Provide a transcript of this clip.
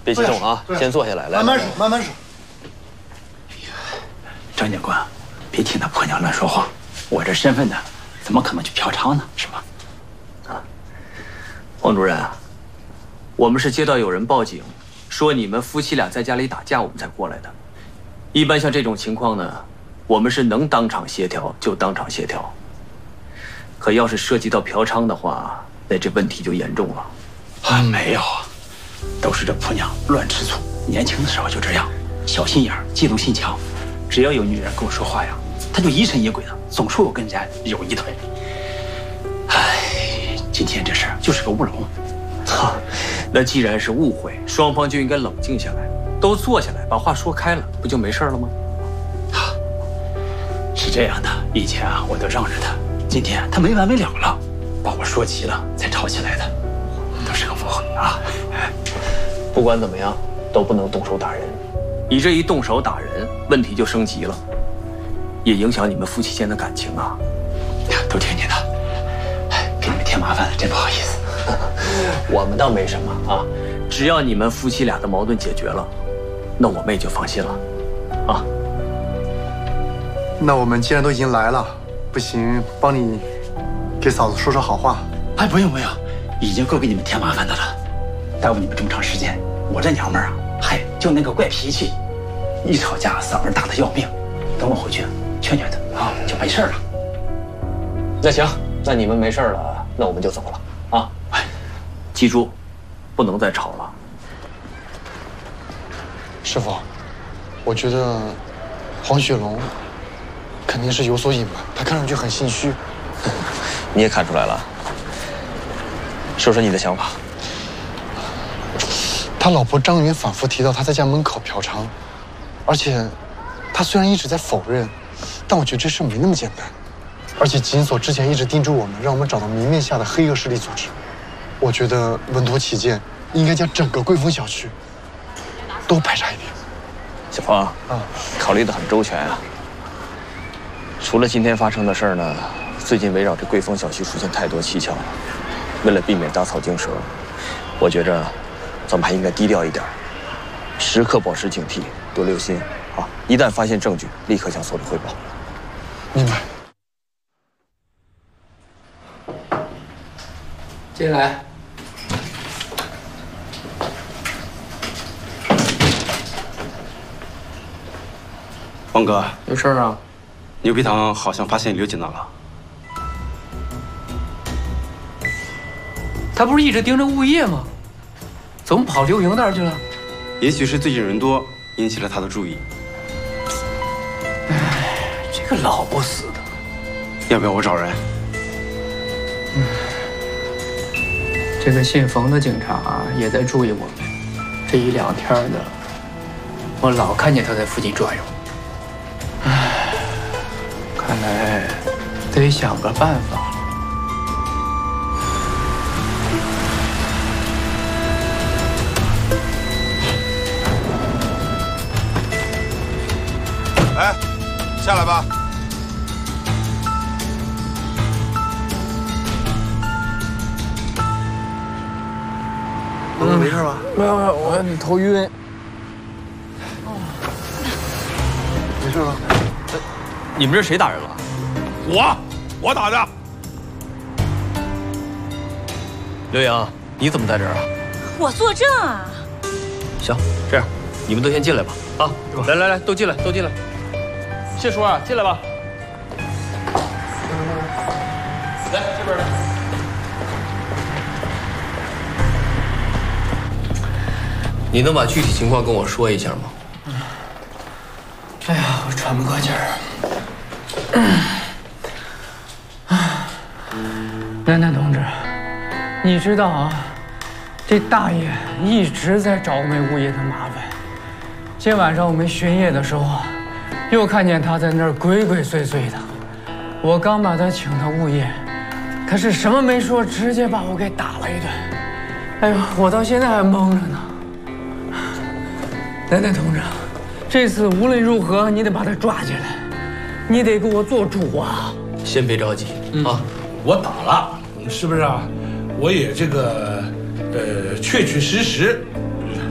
别激动啊，先坐下来，来， 慢慢说，慢慢说。 张警官，别听他婆娘乱说话，我这身份呢，怎么可能去嫖娼呢？是吧？ 啊，王主任，我们是接到有人报警，说你们夫妻俩在家里打架，我们才过来的。一般像这种情况呢，我们是能当场协调就当场协调。可要是涉及到嫖娼的话，那这问题就严重了。 啊，没有，都是这婆娘乱吃醋，年轻的时候就这样，小心眼儿，嫉妒心强。只要有女人跟我说话呀，她就疑神疑鬼的，总说我跟人家有一腿。哎，今天这事儿就是个乌龙。 哈，那既然是误会，双方就应该冷静下来，都坐下来把话说开了，不就没事了吗？ 是这样的，以前啊我都让着他，今天他没完没了了，把我说急了才吵起来的，都是个误会啊。 不管怎么样，都不能动手打人。你这一动手打人，问题就升级了，也影响你们夫妻间的感情啊。 都听你的，给你们添麻烦了，真不好意思。 我们倒没什么啊，只要你们夫妻俩的矛盾解决了，那我们也就放心了，啊。 那我们既然都已经来了，不行，帮你给嫂子说说好话。 哎，不用不用，已经够给你们添麻烦的了，耽误你们这么长时间。我这娘们儿啊，嗨，就那个怪脾气，一吵架嗓门大的要命。等我回去劝劝她啊，就没事了。 那行，那你们没事了，那我们就走了啊。哎，记住，不能再吵了。 师傅，我觉得黄雪龙肯定是有所隐瞒，他看上去很心虚。 你也看出来了，说说你的想法。 他老婆张云反复提到他在家门口嫖娼，而且他虽然一直在否认，但我觉得这事没那么简单。而且锦所之前一直叮嘱我们，让我们找到明面下的黑恶势力组织。我觉得稳妥起见，应该将整个桂峰小区都排查一遍。 小芳啊，考虑得很周全啊。除了今天发生的事儿呢，最近围绕着桂峰小区出现太多蹊跷了。为了避免打草惊蛇，我觉着咱们还应该低调一点，时刻保持警惕，多留心啊！一旦发现证据，立刻向所里汇报。 明白。 进来。 王哥， 有事啊？ 牛皮糖好像发现刘锦娜了。 他不是一直盯着物业吗？怎么跑刘莹那儿去了？ 也许是最近人多，引起了他的注意。 哎，这个老不死的。 要不要我找人？ 这个姓冯的警察也在注意我们。这一两天的，我老看见他在附近转悠。唉，看来得想个办法了。 哎，下来吧。 没事吧？ 没有，我头晕。 没事吧？ 你们这谁打人了？ 我打的。 刘洋，你怎么在这儿啊？ 我作证啊。 行，这样，你们都先进来吧。啊，来来来，都进来，都进来。谢叔啊，进来吧。来这边来。你能把具体情况跟我说一下吗？ 哎呀，我喘不过气儿。楠楠同志，你知道啊，这大爷一直在找我们物业的麻烦。今晚上我们巡夜的时候，又看见他在那儿鬼鬼祟祟的。我刚把他请到物业，他是什么没说，直接把我给打了一顿。哎呦，我到现在还懵着呢。楠楠同志，这次无论如何，你得把他抓起来，你得给我做主啊！ 先别着急啊， 我打了，是不是啊？我也这个，确确实实